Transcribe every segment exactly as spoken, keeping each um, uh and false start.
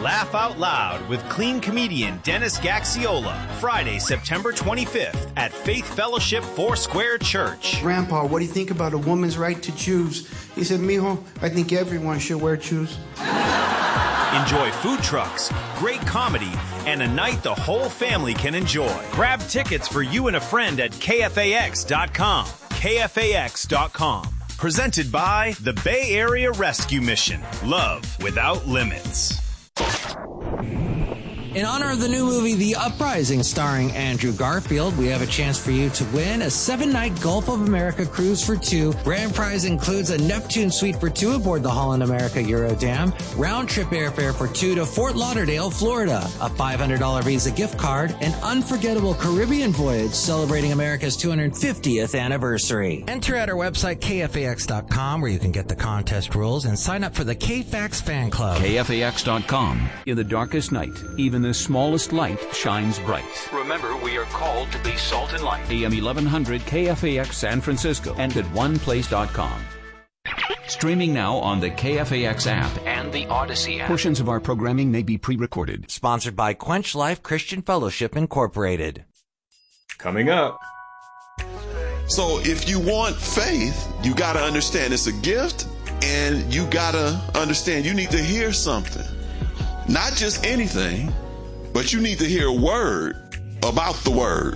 Laugh Out Loud with clean comedian Dennis Gaxiola, Friday, September twenty-fifth at Faith Fellowship Foursquare Church. Grandpa, what do you think about a woman's right to choose? He said, mijo, I think everyone should wear shoes. Enjoy food trucks, great comedy, and a night the whole family can enjoy. Grab tickets for you and a friend at K F A X dot com. K F A X dot com. Presented by the Bay Area Rescue Mission. Love without limits. In honor of the new movie, The Uprising, starring Andrew Garfield, we have a chance for you to win a seven-night Gulf of America cruise for two. Grand prize includes a Neptune suite for two aboard the Holland America Eurodam, round-trip airfare for two to Fort Lauderdale, Florida, a five hundred dollars Visa gift card, an unforgettable Caribbean voyage celebrating America's two hundred fiftieth anniversary. Enter at our website, K F A X dot com, where you can get the contest rules and sign up for the K-Fax fan club. K F A X dot com. In the darkest night, even the smallest light shines bright. Remember, we are called to be salt and light. A M eleven hundred K F A X San Francisco and at one place dot com. Streaming now on the K F A X app and the Odyssey app. Portions of our programming may be pre-recorded. Sponsored by Quench Life Christian Fellowship, Incorporated. Coming up. So if you want faith, you got to understand it's a gift, and you got to understand you need to hear something. Not just anything, but you need to hear a word about the word.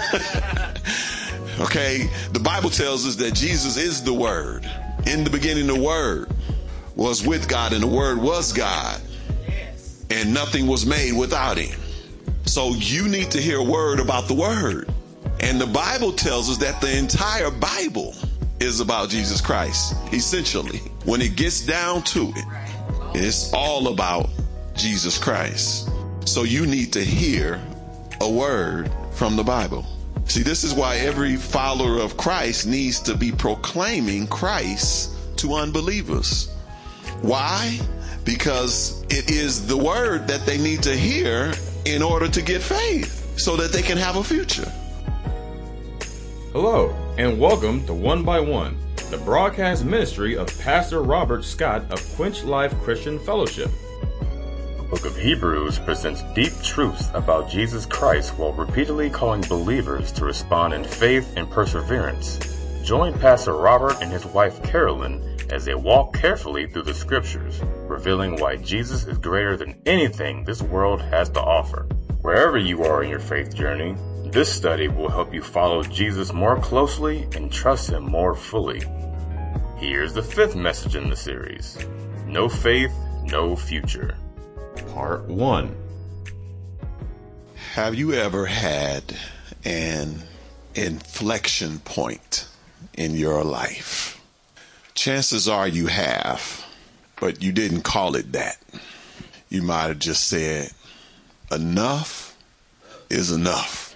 Okay? The Bible tells us that Jesus is the Word. In the beginning, the Word was with God, and the Word was God. And nothing was made without Him. So you need to hear a word about the Word. And the Bible tells us that the entire Bible is about Jesus Christ, essentially. When it gets down to it, it's all about Jesus Christ. So you need to hear a word from the Bible. See, this is why every follower of Christ needs to be proclaiming Christ to unbelievers. Why? Because it is the word that they need to hear in order to get faith, so that they can have a future. Hello, and welcome to One by One, the broadcast ministry of Pastor Robert Scott of Quench Life Christian Fellowship. The book of Hebrews presents deep truths about Jesus Christ while repeatedly calling believers to respond in faith and perseverance. Join Pastor Robert and his wife Carolyn as they walk carefully through the scriptures, revealing why Jesus is greater than anything this world has to offer. Wherever you are in your faith journey, this study will help you follow Jesus more closely and trust Him more fully. Here's the fifth message in the series: No faith, no future. Part one. Have you ever had an inflection point in your life? Chances are you have, but you didn't call it that. You might have just said, enough is enough.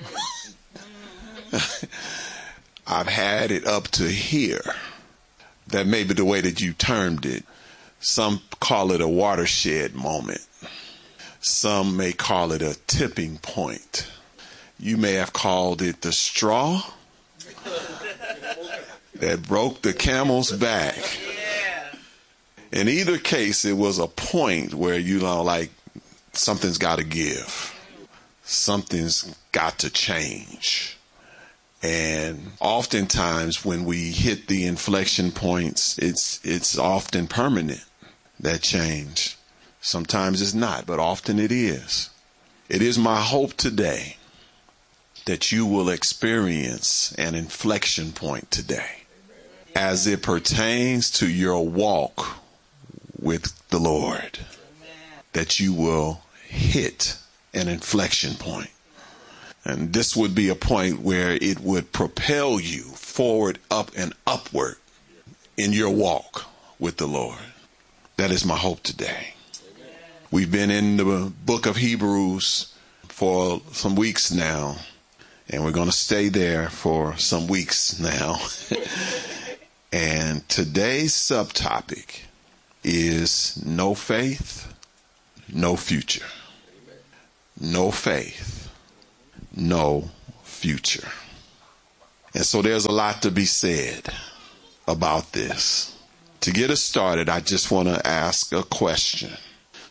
I've had it up to here. That may be the way that you termed it. Some call it a watershed moment. Some may call it a tipping point. You may have called it the straw that broke the camel's back. In either case, it was a point where, you know, like, something's got to give. Something's got to change. And oftentimes when we hit the inflection points, it's it's often permanent, that change. Sometimes it's not, but often it is. It is my hope today that you will experience an inflection point today as it pertains to your walk with the Lord, that you will hit an inflection point. And this would be a point where it would propel you forward, up, and upward in your walk with the Lord. That is my hope today. We've been in the book of Hebrews for some weeks now, and we're going to stay there for some weeks now. And today's subtopic is no faith, no future. No faith, no future. And so there's a lot to be said about this. To get us started, I just want to ask a question.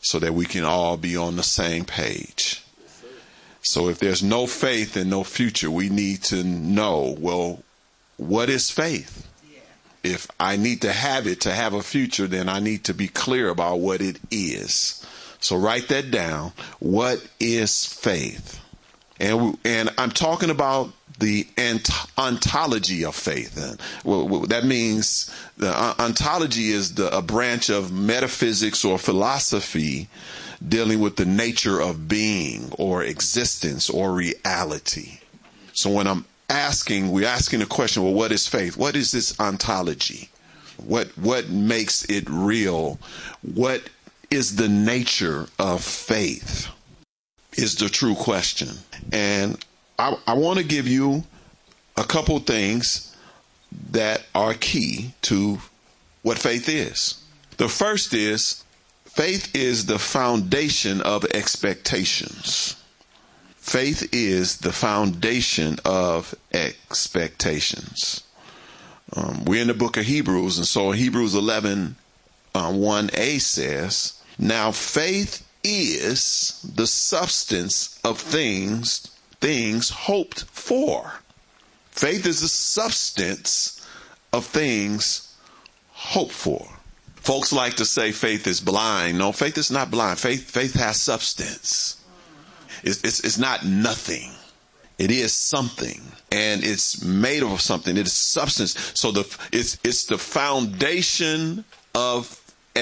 so that we can all be on the same page. So if there's no faith and no future, we need to know, well, what is faith? If I need to have it to have a future, then I need to be clear about what it is. So write that down. What is faith? And and I'm talking about the ont- ontology of faith. And well, that means the uh, ontology is the, a branch of metaphysics or philosophy dealing with the nature of being or existence or reality. So when I'm asking, we're asking the question, well, what is faith? What is this ontology? What what makes it real? What is the nature of faith? Is the true question. And I, I want to give you a couple things that are key to what faith is. The first is, faith is the foundation of expectations. Faith is the foundation of expectations. Um, we're in the book of Hebrews, and so Hebrews eleven, uh, one a says, now faith is the substance of things, things hoped for. Faith is the substance of things hoped for. Folks like to say faith is blind. No, faith is not blind. Faith, faith has substance. It's, it's, it's not nothing. It is something, and it's made of something. It is substance. So the it's it's the foundation of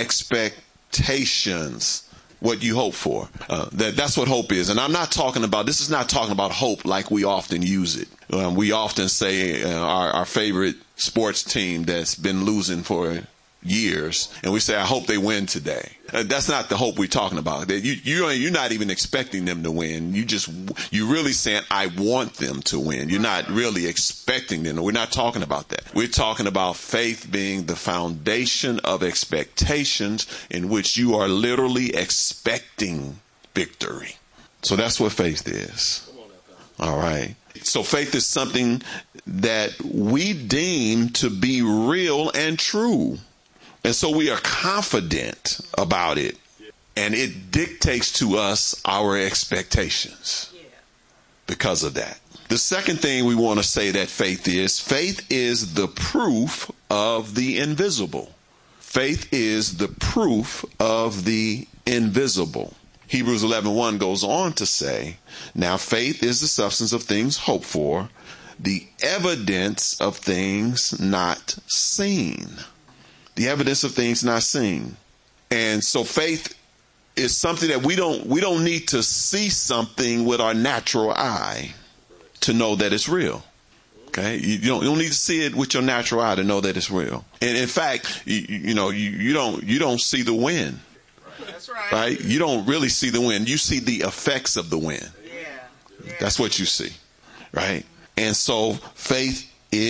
expectations. What you hope for. Uh, that, that's what hope is. And I'm not talking about, this is not talking about hope like we often use it. Um, we often say uh, our, our favorite sports team that's been losing for years, and we say, I hope they win today. Uh, that's not the hope we're talking about. That you, you, you're not even expecting them to win. You just, you're really saying, I want them to win. You're not really expecting them. We're not talking about that. We're talking about faith being the foundation of expectations in which you are literally expecting victory. So that's what faith is. All right. So faith is something that we deem to be real and true. And so we are confident about it, and it dictates to us our expectations because of that. The second thing we want to say that faith is, faith is the proof of the invisible. Faith is the proof of the invisible. Hebrews eleven one goes on to say, now faith is the substance of things hoped for, the evidence of things not seen. The evidence of things not seen. And so faith is something that we don't we don't need to see something with our natural eye to know that it's real. Okay? You, you don't you don't need to see it with your natural eye to know that it's real. And in fact, you, you know, you, you don't you don't see the wind. That's right. Right? You don't really see the wind. You see the effects of the wind. Yeah. Yeah. That's what you see. Right? And so faith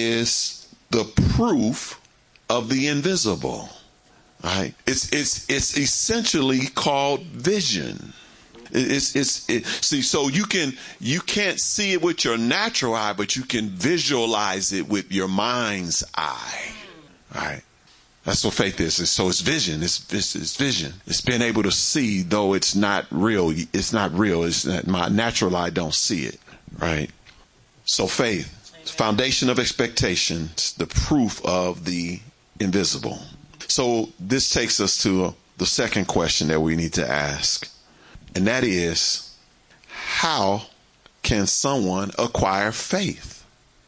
is the proof of the invisible, right? It's it's it's essentially called vision. It's it's it, see, so you can you can't see it with your natural eye, but you can visualize it with your mind's eye, right? That's what faith is. So it's vision. It's, it's it's vision. It's being able to see, though it's not real. It's not real. It's not, my natural eye don't see it, right? So faith, foundation of expectations, the proof of the invisible. So this takes us to the second question that we need to ask, and that is, how can someone acquire faith?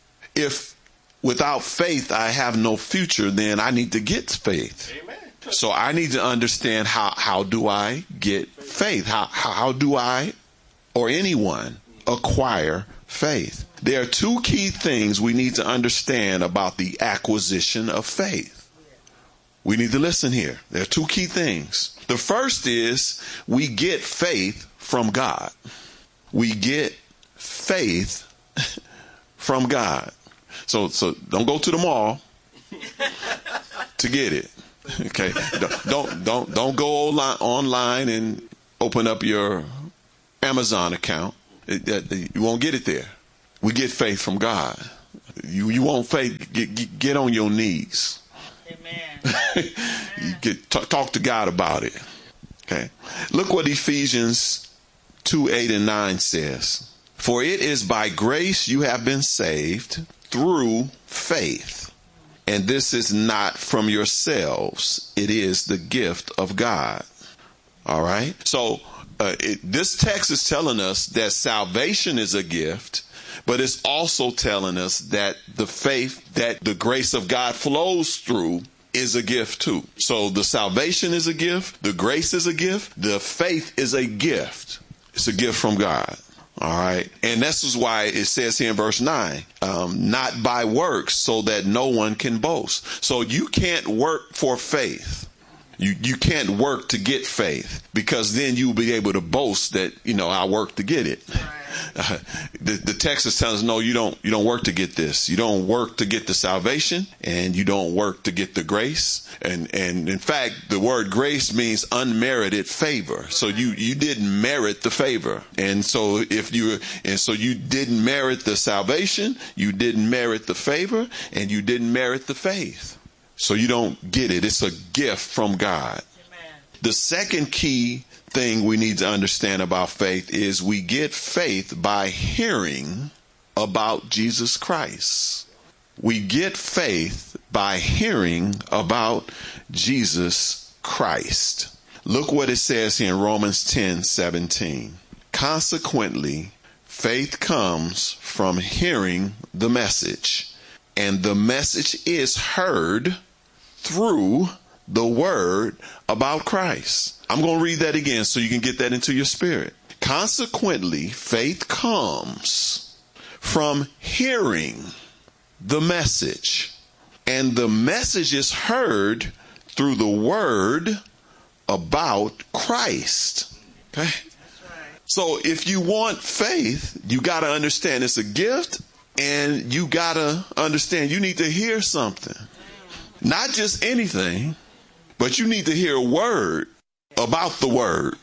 If without faith I have no future, then I need to get faith. Amen. So I need to understand how how do I get faith? How how, how do I or anyone acquire faith? There are two key things we need to understand about the acquisition of faith. We need to listen here. There are two key things. The first is we get faith from God. We get faith from God. So so don't go to the mall to get it. Okay. Don't don't don't go online and open up your Amazon account. It, it, you won't get it there. We get faith from God. You you want faith? Get get, get on your knees. Amen. You get talk, talk to God about it. Okay. Look what Ephesians two, eight and nine says. For it is by grace you have been saved through faith. And this is not from yourselves. It is the gift of God. All right. So uh, it, this text is telling us that salvation is a gift, but it's also telling us that the faith that the grace of God flows through is a gift too. So the salvation is a gift. The grace is a gift. The faith is a gift. It's a gift from God. All right. And this is why it says here in verse nine, um, not by works, so that no one can boast. So you can't work for faith. You you can't work to get faith, because then you'll be able to boast that, you know, I worked to get it. Right. Uh, the, the text is telling us, no, you don't, you don't work to get this. You don't work to get the salvation, and you don't work to get the grace. And, and in fact, the word grace means unmerited favor. So you, you didn't merit the favor. And so if you, and so you didn't merit the salvation, you didn't merit the favor, and you didn't merit the faith. So you don't get it. It's a gift from God. Amen. The second key thing we need to understand about faith is we get faith by hearing about Jesus Christ. We get faith by hearing about Jesus Christ. Look what it says here in Romans ten seventeen. Consequently, faith comes from hearing the message, and the message is heard through the word about Christ. I'm going to read that again so you can get that into your spirit. Consequently, faith comes from hearing the message, and the message is heard through the word about Christ. Okay? So if you want faith, you got to understand it's a gift, and you got to understand you need to hear something. Not just anything, but you need to hear a word about the word.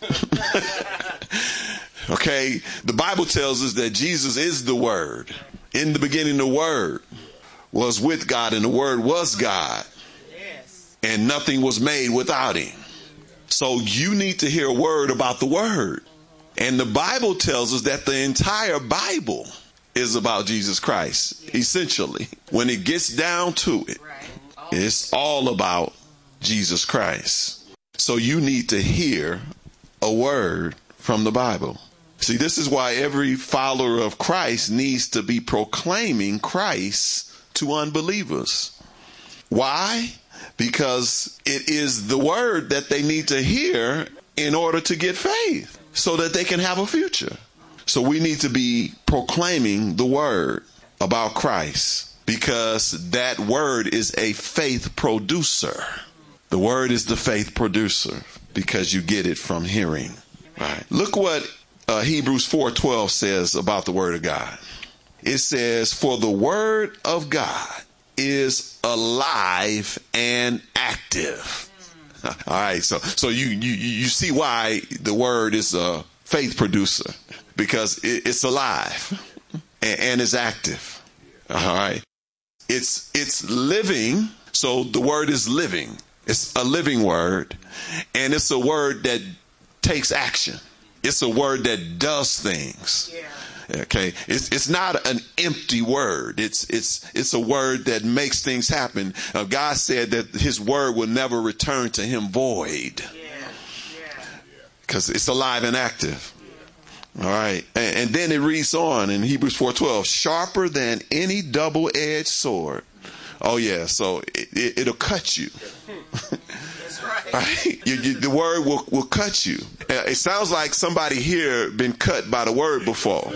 Okay? The Bible tells us that Jesus is the word. In the beginning, the word was with God, and the word was God. Yes. And nothing was made without him. So you need to hear a word about the word. And the Bible tells us that the entire Bible is about Jesus Christ, essentially. When it gets down to it, it's all about Jesus Christ. So you need to hear a word from the Bible. See, this is why every follower of Christ needs to be proclaiming Christ to unbelievers. Why? Because it is the word that they need to hear in order to get faith, so that they can have a future. So we need to be proclaiming the word about Christ, because that word is a faith producer. The word is the faith producer because you get it from hearing. Right. Look what uh, Hebrews four twelve says about the word of God. It says, for the word of God is alive and active. All right. So, so you, you, you see why the word is a faith producer, because it, it's alive and, and is active. All right. It's, it's living. So the word is living. It's a living word, and it's a word that takes action. It's a word that does things. Yeah. Okay. It's, it's not an empty word. It's, it's, it's a word that makes things happen. Uh, God said that his word will never return to him void. Yeah. Yeah. Because it's alive and active. All right. And, and then it reads on in Hebrews four twelve, sharper than any double-edged sword. Oh, yeah. So it, it, it'll cut you. That's right. Right? You, you, the word will, will cut you. It sounds like somebody here been cut by the word before.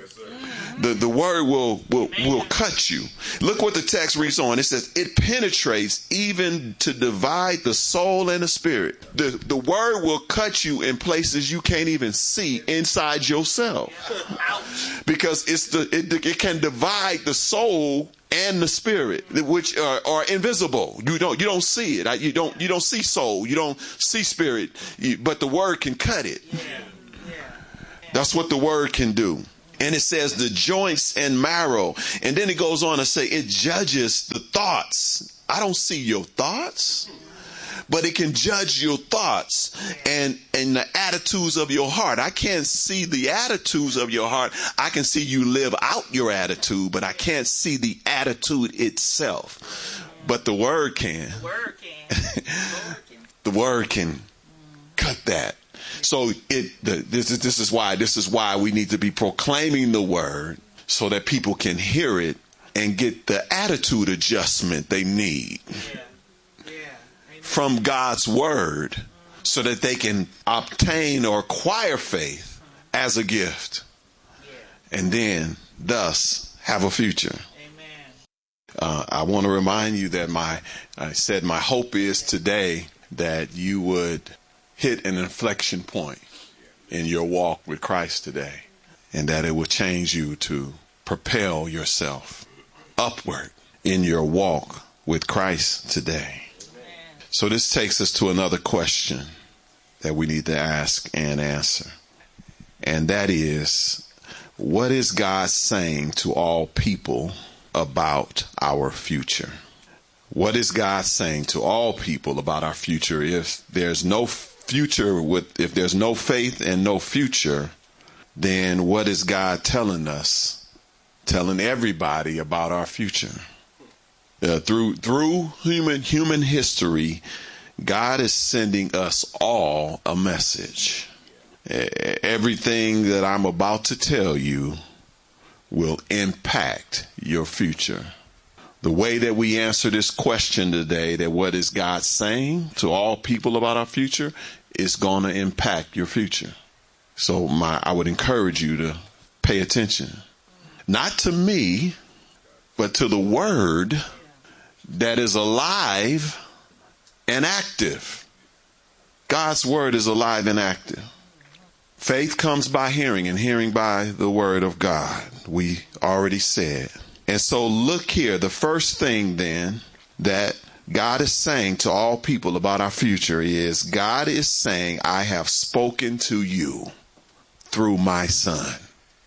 The, the word will, will, will cut you. Look what the text reads on. It says, it penetrates even to divide the soul and the spirit. The, the word will cut you in places you can't even see inside yourself. Because it's the, it, it can divide the soul and the spirit, which are, are invisible. You don't, you don't see it. You don't, you don't see soul. You don't see spirit, but the word can cut it. That's what the word can do. And it says the joints and marrow. And then it goes on to say it judges the thoughts. I don't see your thoughts, but it can judge your thoughts and, and the attitudes of your heart. I can't see the attitudes of your heart. I can see you live out your attitude, but I can't see the attitude itself. But the word can. The word can. The word can cut that. So it the, this is this is why this is why we need to be proclaiming the word so that people can hear it and get the attitude adjustment they need. Yeah. From God's word so that they can obtain or acquire faith as a gift and then thus have a future. Uh, I want to remind you that my, I said my hope is today that you would hit an inflection point in your walk with Christ today and that it will change you to propel yourself upward in your walk with Christ today. So this takes us to another question that we need to ask and answer. And that is, what is God saying to all people about our future? What is God saying to all people about our future? If there's no future with, if there's no faith and no future, then what is God telling us, telling everybody about our future? Uh, through through human human history, God is sending us all a message. Everything that I'm about to tell you will impact your future. The way that we answer this question today, that what is God saying to all people about our future, is going to impact your future. So my I would encourage you to pay attention, not to me, but to the word that is alive and active. God's word is alive and active. Faith comes by hearing, and hearing by the word of God. We already said. And so look here, the first thing then that God is saying to all people about our future is, God is saying, I have spoken to you through my son.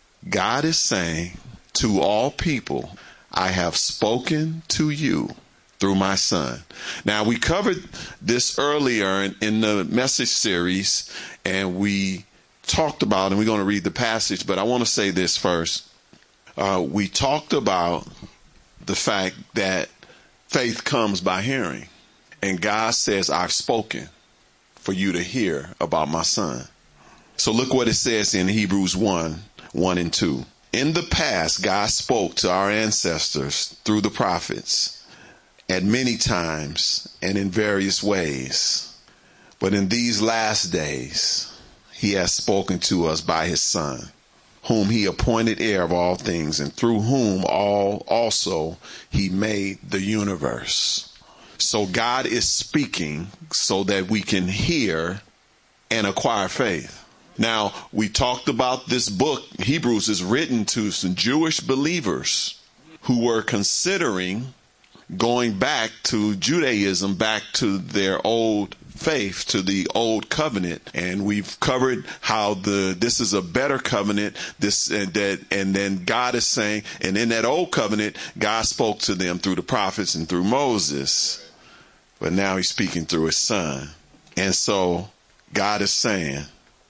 God is saying to all people, I have spoken to you through my son. Now, we covered this earlier in, in the message series, and we talked about, and we're going to read the passage, but I want to say this first. Uh, we talked about the fact that faith comes by hearing, and God says, I've spoken for you to hear about my son. So look what it says in Hebrews one, one and two. In the past, God spoke to our ancestors through the prophets at many times and in various ways. But in these last days, he has spoken to us by his son, whom he appointed heir of all things, and through whom all also he made the universe. So God is speaking so that we can hear and acquire faith. Now, we talked about this book. Hebrews is written to some Jewish believers who were considering going back to Judaism, back to their old faith, to the old covenant. And we've covered how the this is a better covenant. This and that, and then God is saying, and in that old covenant, God spoke to them through the prophets and through Moses. But now he's speaking through his son. And so God is saying,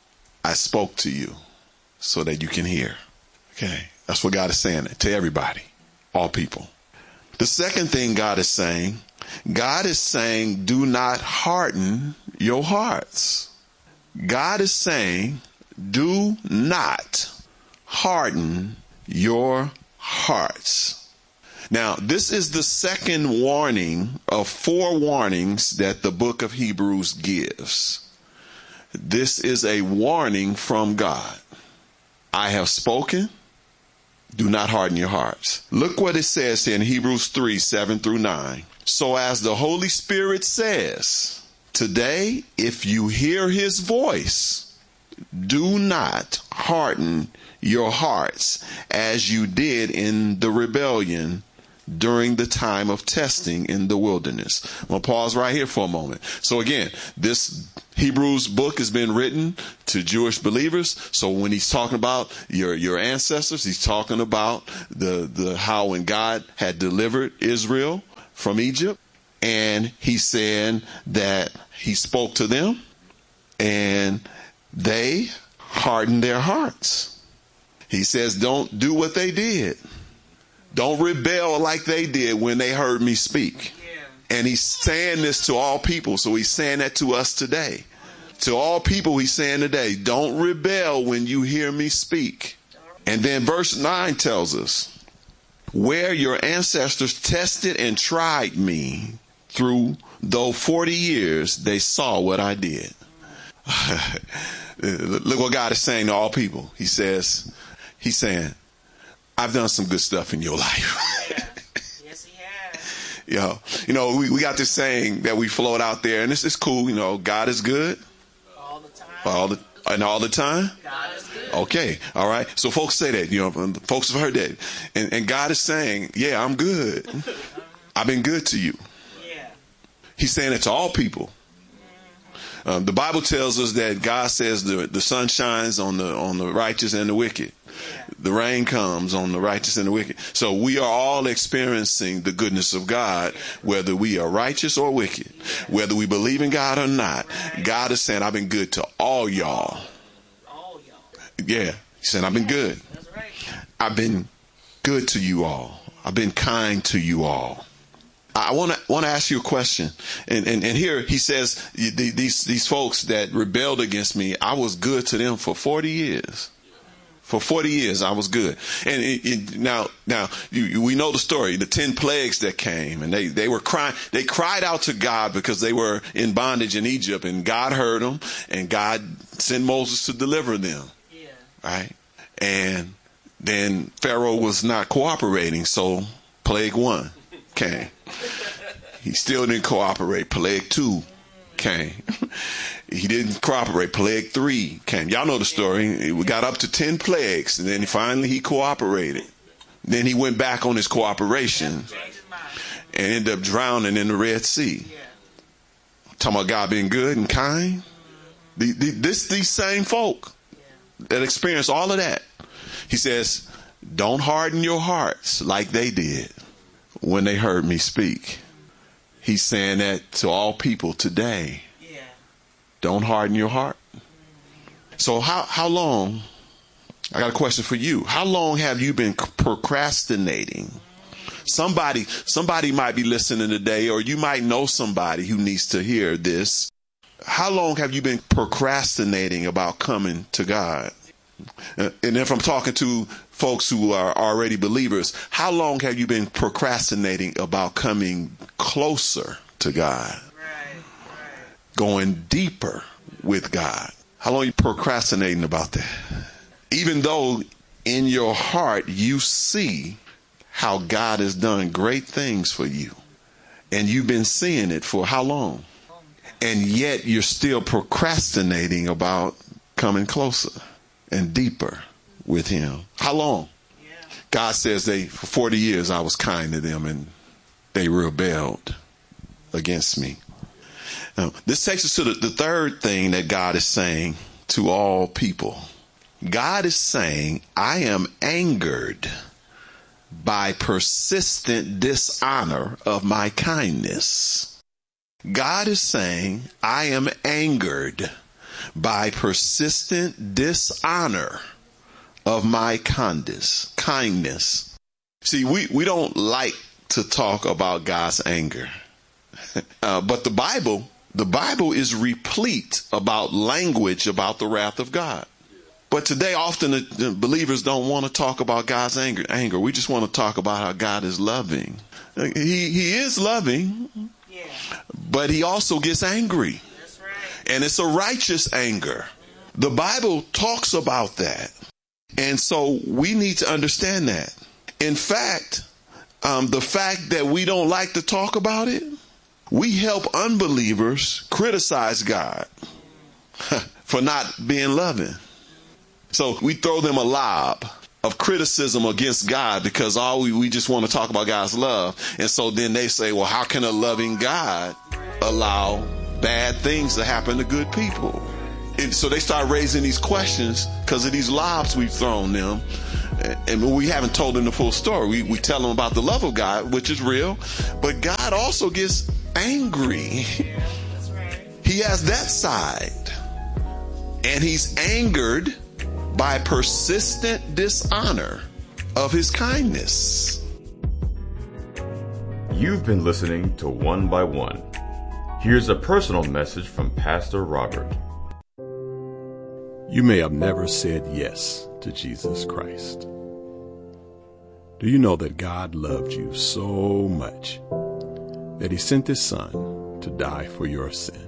I spoke to you so that you can hear. Okay, that's what God is saying to everybody, all people. The second thing God is saying, God is saying, do not harden your hearts. God is saying, do not harden your hearts. Now, this is the second warning of four warnings that the book of Hebrews gives. This is a warning from God. I have spoken. Do not harden your hearts. Look what it says here in Hebrews three, seven through nine. So as the Holy Spirit says, today, if you hear his voice, do not harden your hearts as you did in the rebellion during the time of testing in the wilderness. I'm going to pause right here for a moment. So again, this Hebrews book has been written to Jewish believers. So when he's talking about your, your ancestors, he's talking about the, the, how when God had delivered Israel from Egypt, and he's saying that he spoke to them, and they hardened their hearts. He says, don't do what they did. Don't rebel like they did when they heard me speak. Yeah. And he's saying this to all people. So he's saying that to us today. To all people, he's saying today, don't rebel when you hear me speak. And then verse nine tells us, where your ancestors tested and tried me through, though forty years, they saw what I did. Look what God is saying to all people. He says, he's saying, I've done some good stuff in your life. Yeah. Yes, he has. You know, you know we, we got this saying that we float out there, and this is cool. You know, God is good. All the time. All the, and all the time? God is good. Okay. All right. So folks say that, you know, folks have heard that. And, and God is saying, yeah, I'm good. I've been good to you. Yeah. He's saying it to all people. Um, the Bible tells us that God says the, the sun shines on the on the righteous and the wicked. Yeah. The rain comes on the righteous and the wicked. So we are all experiencing the goodness of God, whether we are righteous or wicked, whether we believe in God or not. God is saying, I've been good to all y'all. All y'all. Yeah. He said, I've been good. That's right. I've been good to you all. I've been kind to you all. I want to want to ask you a question, and, and and here he says these these folks that rebelled against me, I was good to them for forty years. For forty years, I was good. And it, it, now now you, you, we know the story, the ten plagues that came, and they they were crying. They cried out to God because they were in bondage in Egypt, and God heard them, and God sent Moses to deliver them. Yeah. Right, and then Pharaoh was not cooperating, so plague one came. He still didn't cooperate. Plague two came. He didn't cooperate. Plague three came. Y'all know the story. We got up to ten plagues, and then finally he cooperated. Then he went back on his cooperation and ended up drowning in the Red Sea. Talking about God being good and kind. The, the, this these same folk that experienced all of that. He says, don't harden your hearts like they did when they heard me speak. He's saying that to all people today. Yeah. Don't harden your heart. So how, how long, I got a question for you. How long have you been procrastinating? Somebody, somebody might be listening today, or you might know somebody who needs to hear this. How long have you been procrastinating about coming to God? And if I'm talking to folks who are already believers, how long have you been procrastinating about coming closer to God? Right, right. Going deeper with God? How long are you procrastinating about that? Even though in your heart you see how God has done great things for you, and you've been seeing it for how long? And yet you're still procrastinating about coming closer and deeper with him. How long? Yeah. God says they, for forty years, I was kind to them and they rebelled against me. Now, this takes us to the, the third thing that God is saying to all people. God is saying, I am angered by persistent dishonor of my kindness. God is saying, I am angered by persistent dishonor of my kindness. Kindness. See, we, we don't like to talk about God's anger. uh, but the Bible, the Bible is replete about language about the wrath of God. But today, often the, the believers don't want to talk about God's anger. Anger. We just want to talk about how God is loving. He he is loving, Yeah. but he also gets angry. That's right. And it's a righteous anger. The Bible talks about that. And so we need to understand that. In fact, um, the fact that we don't like to talk about it, we help unbelievers criticize God for not being loving. So we throw them a lob of criticism against God because all we, we just want to talk about God's love. And so then they say, well, how can a loving God allow bad things to happen to good people? And so they start raising these questions because of these lobs we've thrown them. And we haven't told them the full story. We, we tell them about the love of God, which is real. But God also gets angry. Yeah, that's right. He has that side. And he's angered by persistent dishonor of his kindness. You've been listening to One by One. Here's a personal message from Pastor Robert. You may have never said yes to Jesus Christ. Do you know that God loved you so much that he sent his son to die for your sin?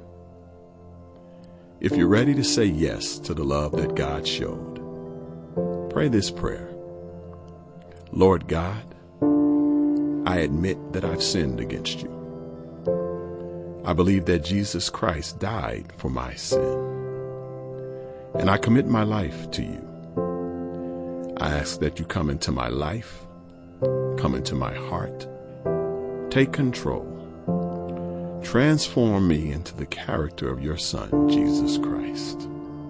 If you're ready to say yes to the love that God showed, pray this prayer. Lord God, I admit that I've sinned against you. I believe that Jesus Christ died for my sin. And I commit my life to you. I ask that you come into my life, come into my heart, take control. Transform me into the character of your Son, Jesus Christ.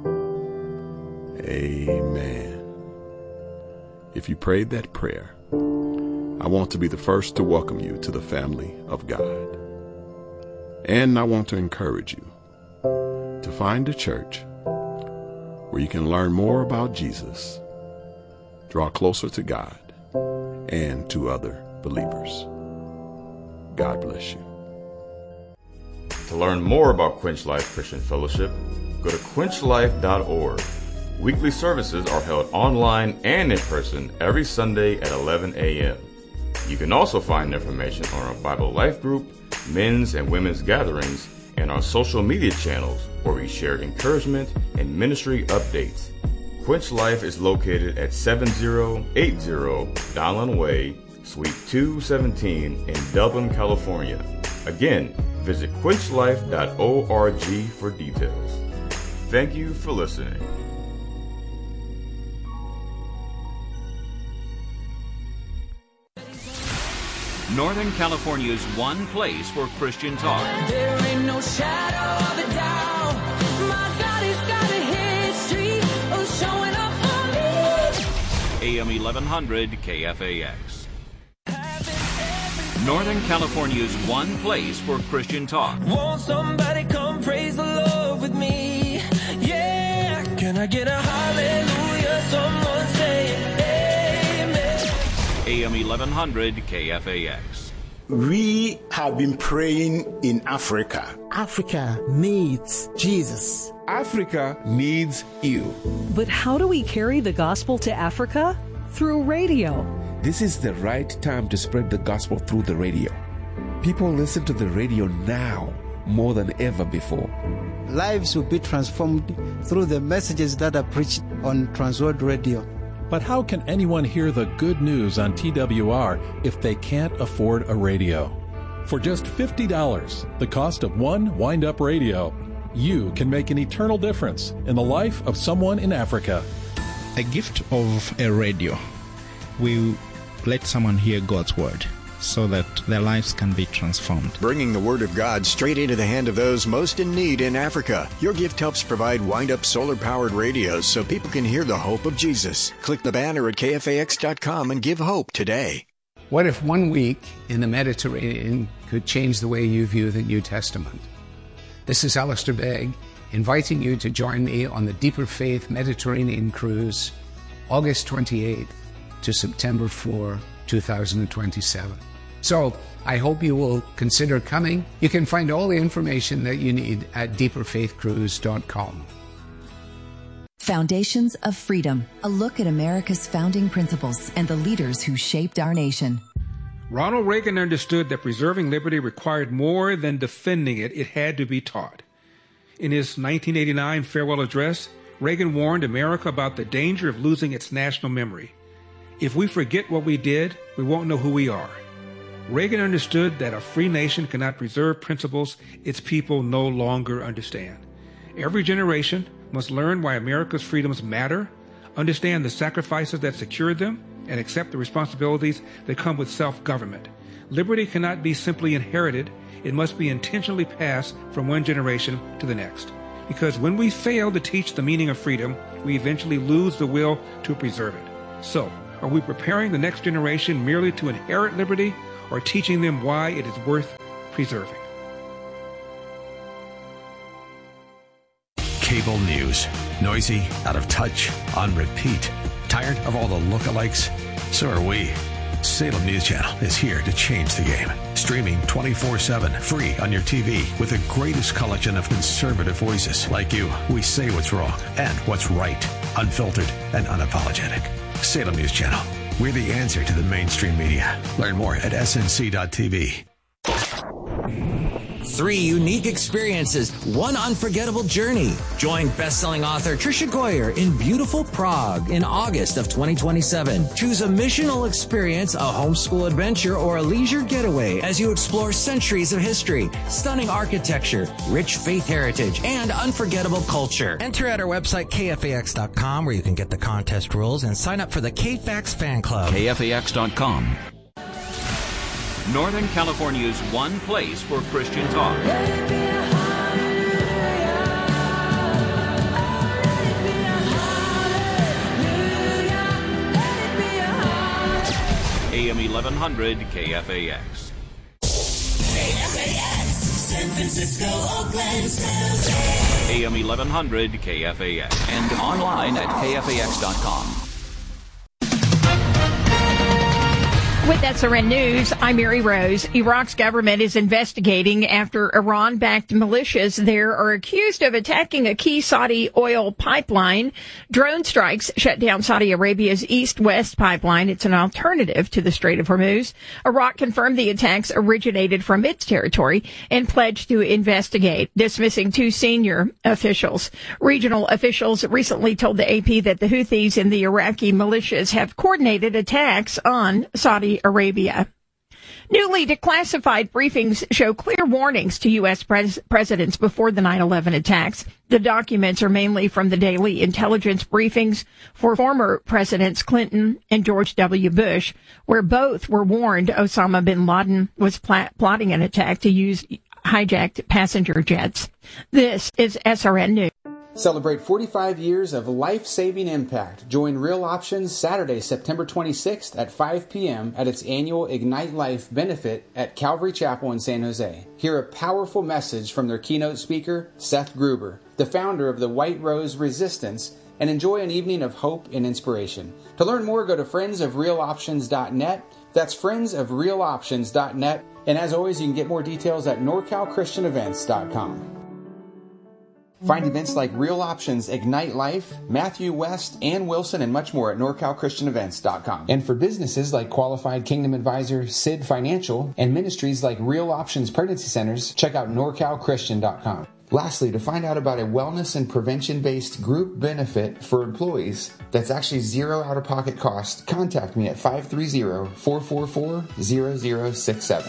Amen. If you prayed that prayer, I want to be the first to welcome you to the family of God. And I want to encourage you to find a church where you can learn more about Jesus, draw closer to God, and to other believers. God bless you. To learn more about Quench Life Christian Fellowship, go to quench life dot org. Weekly services are held online and in person every Sunday at eleven a.m. You can also find information on our Bible Life group, men's and women's gatherings, and our social media channels where we share encouragement and ministry updates. Quench Life is located at seventy eighty Donlin Way, Suite two seventeen in Dublin, California. Again, visit quench life dot org for details. Thank you for listening. Northern California's one place for Christian talk. There ain't no shadow of a doubt. My God, he's got a history of showing up for me. A M eleven hundred K F A X. Northern California's one place for Christian talk. Won't somebody come praise the Lord with me? Yeah, can I get a hallelujah? Someone say amen. A M eleven hundred K F A X. We have been praying in Africa. Africa needs Jesus. Africa needs you. But how do we carry the gospel to Africa? Through radio. This is the right time to spread the gospel through the radio. People listen to the radio now more than ever before. Lives will be transformed through the messages that are preached on Transworld Radio. But how can anyone hear the good news on T W R if they can't afford a radio? For just fifty dollars, the cost of one wind-up radio, you can make an eternal difference in the life of someone in Africa. A gift of a radio will let someone hear God's word so that their lives can be transformed. Bringing the Word of God straight into the hand of those most in need in Africa. Your gift helps provide wind-up solar-powered radios so people can hear the hope of Jesus. Click the banner at K F A X dot com and give hope today. What if one week in the Mediterranean could change the way you view the New Testament? This is Alistair Begg, inviting you to join me on the Deeper Faith Mediterranean Cruise, August twenty-eighth to September fourth, two thousand twenty-seven. So, I hope you will consider coming. You can find all the information that you need at deeper faith cruise dot com. Foundations of Freedom, a look at America's founding principles and the leaders who shaped our nation. Ronald Reagan understood that preserving liberty required more than defending it, it had to be taught. In his nineteen eighty-nine farewell address, Reagan warned America about the danger of losing its national memory. If we forget what we did, we won't know who we are. Reagan understood that a free nation cannot preserve principles its people no longer understand. Every generation must learn why America's freedoms matter, understand the sacrifices that secured them, and accept the responsibilities that come with self-government. Liberty cannot be simply inherited. It must be intentionally passed from one generation to the next. Because when we fail to teach the meaning of freedom, we eventually lose the will to preserve it. So, are we preparing the next generation merely to inherit liberty, or teaching them why it is worth preserving? cable news. Noisy, out of touch, on repeat. Tired of all the lookalikes? So are we. Salem News Channel is here to change the game. Streaming twenty-four seven, free on your T V, with the greatest collection of conservative voices like you. We say what's wrong and what's right, unfiltered and unapologetic. Salem News Channel. We're the answer to the mainstream media. Learn more at S N C dot T V. Three unique experiences, one unforgettable journey. Join best-selling author Tricia Goyer in beautiful Prague in August of twenty twenty-seven. Choose a missional experience, a homeschool adventure, or a leisure getaway as you explore centuries of history, stunning architecture, rich faith heritage, and unforgettable culture. Enter at our website, K F A X dot com, where you can get the contest rules and sign up for the K-Fax fan club. K F A X dot com. Northern California's one place for Christian talk. A M eleven hundred K F A X. K F A X, San Francisco, Oakland, San Jose. A M eleven hundred K F A X. And online at K F A X dot com. With S R N News, I'm Mary Rose. Iraq's government is investigating after Iran-backed militias there are accused of attacking a key Saudi oil pipeline. Drone strikes shut down Saudi Arabia's east-west pipeline. It's an alternative to the Strait of Hormuz. Iraq confirmed the attacks originated from its territory and pledged to investigate, dismissing two senior officials. Regional officials recently told the A P that the Houthis and the Iraqi militias have coordinated attacks on Saudi Arabia. Newly declassified briefings show clear warnings to U S pres- presidents before the nine eleven attacks. The documents are mainly from the daily intelligence briefings for former presidents Clinton and George W. Bush, where both were warned Osama bin Laden was pl- plotting an attack to use hijacked passenger jets. This is S R N News. Celebrate forty-five years of life-saving impact. Join Real Options Saturday, September twenty-sixth at five p.m. at its annual Ignite Life benefit at Calvary Chapel in San Jose. Hear a powerful message from their keynote speaker, Seth Gruber, the founder of the White Rose Resistance, and enjoy an evening of hope and inspiration. To learn more, go to friends of real options dot net. That's friends of real options dot net. And as always, you can get more details at nor cal christian events dot com. Find events like Real Options, Ignite Life, Matthew West, Ann Wilson, and much more at nor cal christian events dot com. And for businesses like Qualified Kingdom Advisor, S I D Financial, and ministries like Real Options Pregnancy Centers, check out nor cal christian dot com. Lastly, to find out about a wellness and prevention-based group benefit for employees that's actually zero out-of-pocket cost, contact me at five three zero, four four four, zero zero six seven.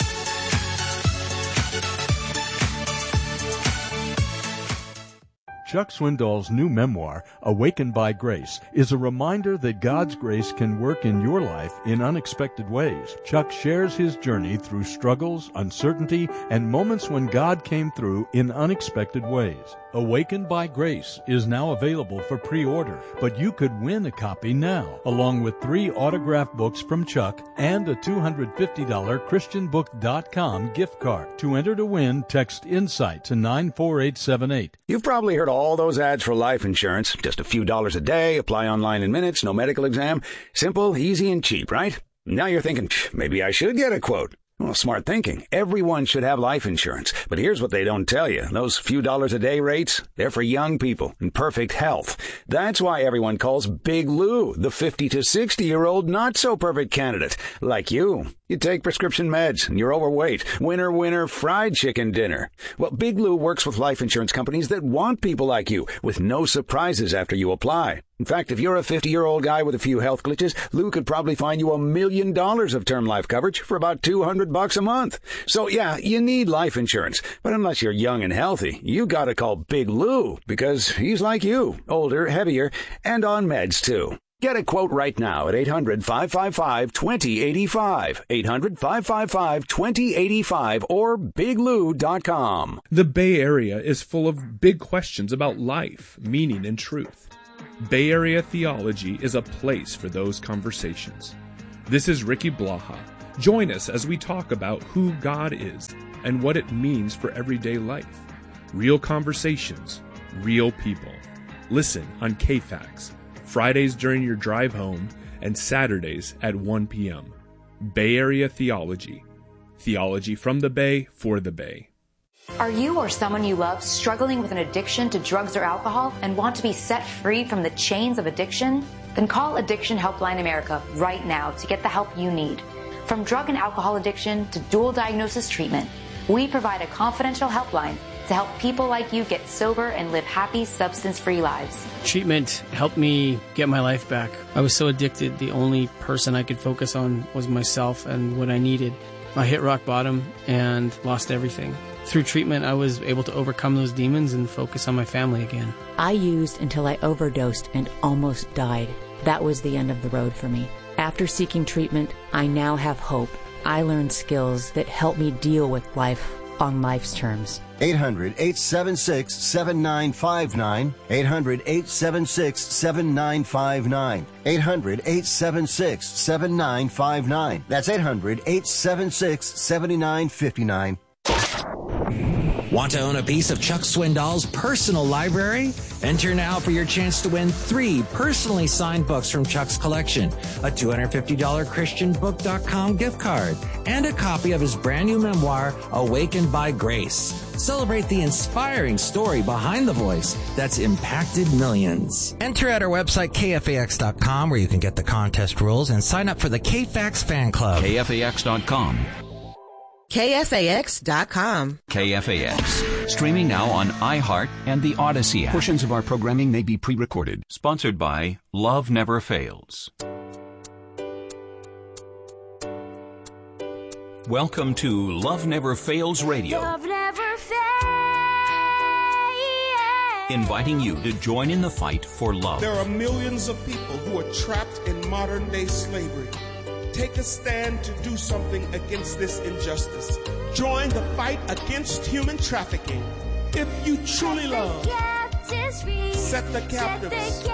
Chuck Swindoll's new memoir, Awakened by Grace, is a reminder that God's grace can work in your life in unexpected ways. Chuck shares his journey through struggles, uncertainty, and moments when God came through in unexpected ways. Awakened by Grace is now available for pre-order, but you could win a copy now, along with three autographed books from Chuck and a two hundred fifty dollars christian book dot com gift card. To enter to win, text INSIGHT to nine four eight seven eight. You've probably heard all those ads for life insurance. Just a few dollars a day, apply online in minutes, no medical exam. Simple, easy, and cheap, right? Now you're thinking, maybe I should get a quote. Well, smart thinking. Everyone should have life insurance. But here's what they don't tell you. Those few dollars a day rates, they're for young people in perfect health. That's why everyone calls Big Lou the fifty to sixty-year-old not-so-perfect candidate. Like you. You take prescription meds and you're overweight. Winner, winner, fried chicken dinner. Well, Big Lou works with life insurance companies that want people like you with no surprises after you apply. In fact, if you're a fifty-year-old guy with a few health glitches, Lou could probably find you a million dollars of term life coverage for about two hundred bucks a month. So yeah, you need life insurance. But unless you're young and healthy, you gotta call Big Lou because he's like you, older, heavier, and on meds too. Get a quote right now at eight hundred, five five five, two zero eight five, eight hundred, five five five, two zero eight five, or big lou dot com. The Bay Area is full of big questions about life, meaning, and truth. Bay Area Theology is a place for those conversations. This is Ricky Blaha. Join us as we talk about who God is and what it means for everyday life. Real conversations, real people. Listen on K FAX, Fridays during your drive home and Saturdays at one p.m. Bay Area Theology. Theology from the Bay for the Bay. Are you or someone you love struggling with an addiction to drugs or alcohol and want to be set free from the chains of addiction? Then call Addiction Helpline America right now to get the help you need. From drug and alcohol addiction to dual diagnosis treatment, we provide a confidential helpline to help people like you get sober and live happy, substance-free lives. Treatment helped me get my life back. I was so addicted, the only person I could focus on was myself and what I needed. I hit rock bottom and lost everything. Through treatment, I was able to overcome those demons and focus on my family again. I used until I overdosed and almost died. That was the end of the road for me. After seeking treatment, I now have hope. I learned skills that help me deal with life on life's terms. eight hundred, eight seven six, seven nine five nine. eight hundred, eight seven six, seven nine five nine. eight hundred, eight seven six, seven nine five nine. That's eight hundred, eight seven six, seven nine five nine. Want to own a piece of Chuck Swindoll's personal library? Enter now for your chance to win three personally signed books from Chuck's collection, a two hundred fifty dollars Christian Book dot com gift card, and a copy of his brand new memoir, Awakened by Grace. Celebrate the inspiring story behind the voice that's impacted millions. Enter at our website, K F A X dot com, where you can get the contest rules and sign up for the K FAX fan club. K F A X dot com. K F A X dot com. K F A X. Streaming now on iHeart and the Odyssey app. Portions of our programming may be pre-recorded. Sponsored by Love Never Fails. Welcome to Love Never Fails Radio. Love never fails. Inviting you to join in the fight for love. There are millions of people who are trapped in modern-day slavery. Take a stand to do something against this injustice. Join the fight against human trafficking. If you truly love, set the captives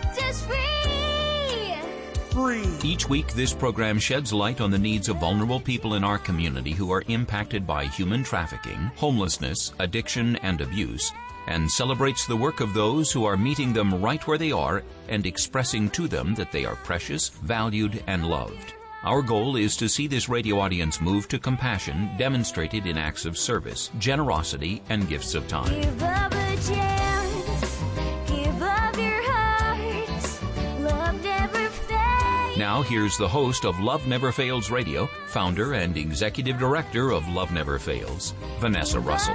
free. Free. Each week, this program sheds light on the needs of vulnerable people in our community who are impacted by human trafficking, homelessness, addiction, and abuse, and celebrates the work of those who are meeting them right where they are and expressing to them that they are precious, valued, and loved. Our goal is to see this radio audience move to compassion demonstrated in acts of service, generosity, and gifts of time. Give up a chance. Give up your heart. Love never fails. Now here's the host of Love Never Fails Radio, founder and executive director of Love Never Fails, Vanessa Russell.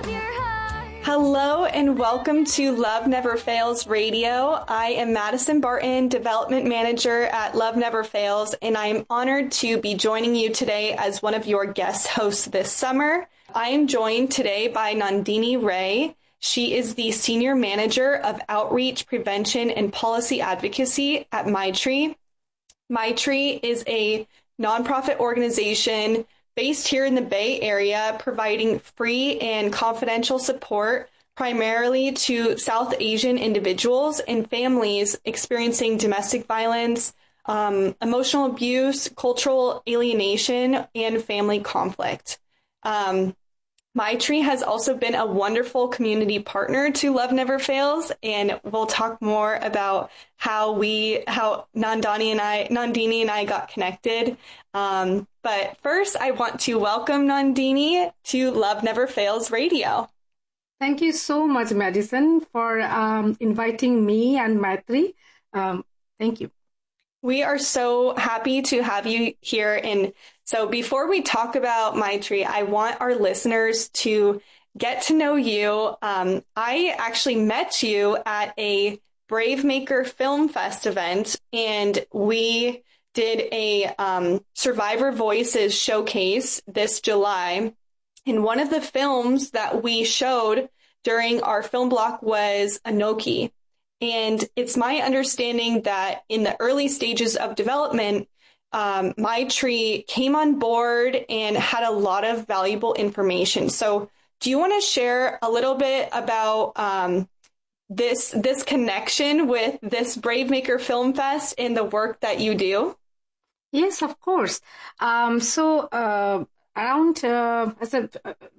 Hello and welcome to Love Never Fails Radio. I am Madison Barton, Development Manager at Love Never Fails, and I am honored to be joining you today as one of your guest hosts this summer. I am joined today by Nandini Ray. She is the Senior Manager of Outreach, Prevention, and Policy Advocacy at Maitri. Maitri is a nonprofit organization based here in the Bay Area, providing free and confidential support primarily to South Asian individuals and families experiencing domestic violence, um, emotional abuse, cultural alienation, and family conflict. Um, Maitri has also been a wonderful community partner to Love Never Fails, and we'll talk more about how we, how Nandini and I, Nandini and I got connected. Um, but first, I want to welcome Nandini to Love Never Fails Radio. Thank you so much, Madison, for um, inviting me and Maitri. Um, thank you. We are so happy to have you here. And so before we talk about Maitri, I want our listeners to get to know you. Um, I actually met you at a Brave Maker Film Fest event, and we did a um, Survivor Voices showcase this July. And one of the films that we showed during our film block was Anoki. And it's my understanding that in the early stages of development, um, Maitri came on board and had a lot of valuable information. So do you want to share a little bit about um, this this connection with this Brave Maker Film Fest and the work that you do? Yes, of course. Um, so uh, around, uh, as a